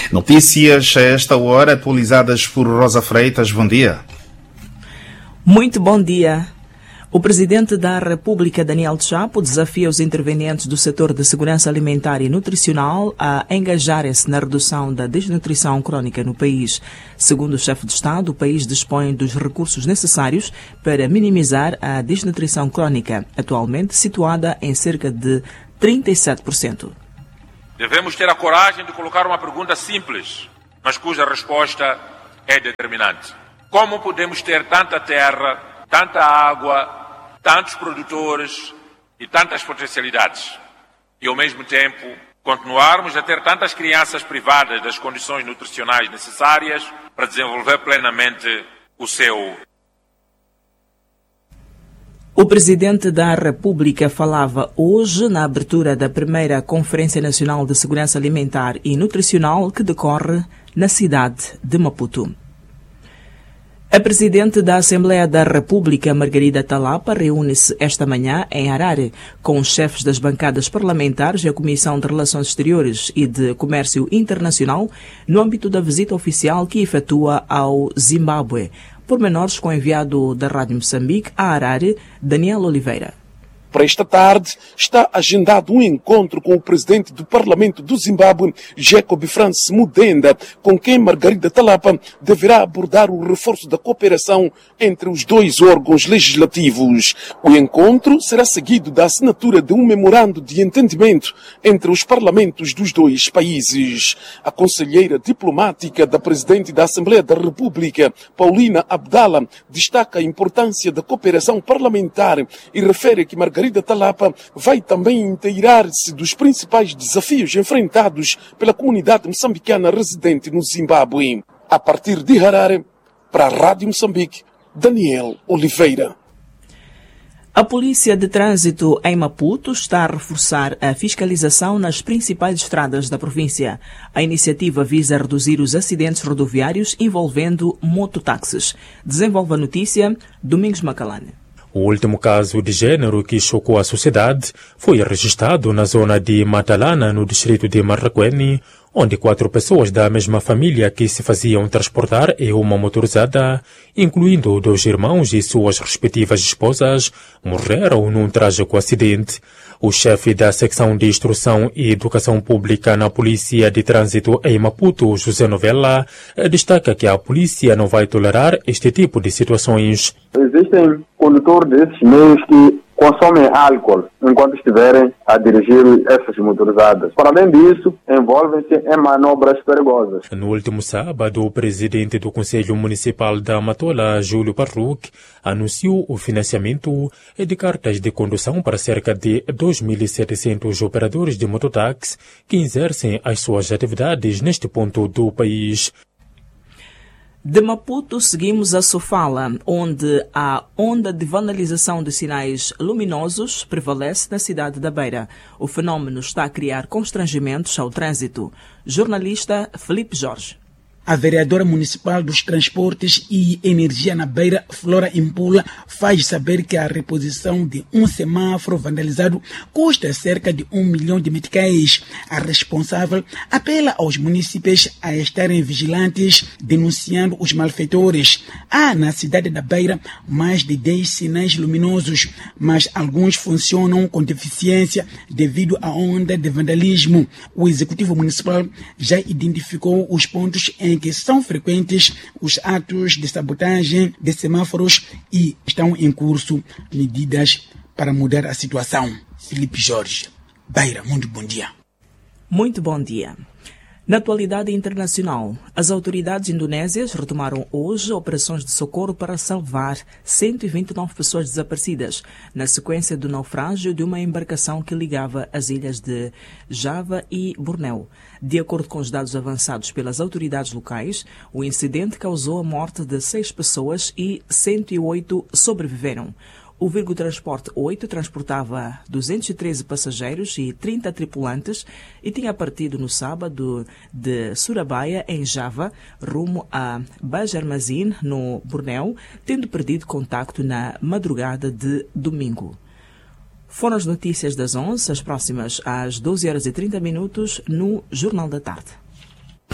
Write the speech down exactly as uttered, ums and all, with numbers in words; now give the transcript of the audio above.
Notícias a esta hora atualizadas por Rosa Freitas. Bom dia. Muito bom dia. O presidente da República, Daniel Chapo, desafia os intervenientes do setor de segurança alimentar e nutricional a engajarem-se na redução da desnutrição crónica no país. Segundo o chefe de Estado, o país dispõe dos recursos necessários para minimizar a desnutrição crónica, atualmente situada em cerca de trinta e sete por cento. Devemos ter a coragem de colocar uma pergunta simples, mas cuja resposta é determinante. Como podemos ter tanta terra, tanta água, tantos produtores e tantas potencialidades, e ao mesmo tempo continuarmos a ter tantas crianças privadas das condições nutricionais necessárias para desenvolver plenamente o seu? O presidente da República falava hoje na abertura da primeira Conferência Nacional de Segurança Alimentar e Nutricional que decorre na cidade de Maputo. A presidente da Assembleia da República, Margarida Talapa, reúne-se esta manhã em Harare com os chefes das bancadas parlamentares e a Comissão de Relações Exteriores e de Comércio Internacional no âmbito da visita oficial que efetua ao Zimbábue. Pormenores com o enviado da Rádio Moçambique a Harare, Daniel Oliveira. Para esta tarde está agendado um encontro com o presidente do Parlamento do Zimbábue, Jacob Francis Mudenda, com quem Margarida Talapa deverá abordar o reforço da cooperação entre os dois órgãos legislativos. O encontro será seguido da assinatura de um memorando de entendimento entre os parlamentos dos dois países. A conselheira diplomática da presidente da Assembleia da República, Paulina Abdala, destaca a importância da cooperação parlamentar e refere que Margarida Margarida Talapa vai também inteirar-se dos principais desafios enfrentados pela comunidade moçambicana residente no Zimbábue. A partir de Harare, para a Rádio Moçambique, Daniel Oliveira. A Polícia de Trânsito em Maputo está a reforçar a fiscalização nas principais estradas da província. A iniciativa visa reduzir os acidentes rodoviários envolvendo mototáxis. Desenvolve a notícia Domingos Macalane. O último caso de gênero que chocou a sociedade foi registrado na zona de Matalana, no distrito de Marraquene, onde quatro pessoas da mesma família que se faziam transportar em uma motorizada, incluindo dois irmãos e suas respectivas esposas, morreram num trágico acidente. O chefe da secção de Instrução e Educação Pública na Polícia de Trânsito em Maputo, José Novella, destaca que a polícia não vai tolerar este tipo de situações. Existem condutores desses meios que consomem álcool enquanto estiverem a dirigir essas motorizadas. Para além disso, envolvem-se em manobras perigosas. No último sábado, o presidente do Conselho Municipal da Matola, Júlio Parruc, anunciou o financiamento de cartas de condução para cerca de dois mil e setecentos operadores de mototáxi que exercem as suas atividades neste ponto do país. De Maputo, seguimos a Sofala, onde a onda de vandalização de sinais luminosos prevalece na cidade da Beira. O fenómeno está a criar constrangimentos ao trânsito. Jornalista Felipe Jorge. A vereadora municipal dos Transportes e Energia na Beira, Flora Impula, faz saber que a reposição de um semáforo vandalizado custa cerca de um milhão de meticais. A responsável apela aos municípios a estarem vigilantes, denunciando os malfeitores. Há na cidade da Beira mais de dez sinais luminosos, mas alguns funcionam com deficiência devido à onda de vandalismo. O executivo municipal já identificou os pontos em que são frequentes os atos de sabotagem de semáforos e estão em curso medidas para mudar a situação. Felipe Jorge, Beira, muito bom dia. Muito bom dia. Na atualidade internacional, as autoridades indonésias retomaram hoje operações de socorro para salvar cento e vinte e nove pessoas desaparecidas, na sequência do naufrágio de uma embarcação que ligava as ilhas de Java e Bornéu. De acordo com os dados avançados pelas autoridades locais, o incidente causou a morte de seis pessoas e cento e oito sobreviveram. O Virgo Transporte oito transportava duzentos e treze passageiros e trinta tripulantes e tinha partido no sábado de Surabaya, em Java, rumo a Banjarmasin, no Bornéu, tendo perdido contacto na madrugada de domingo. Foram as notícias das onze, as próximas às doze horas e trinta minutos no Jornal da Tarde.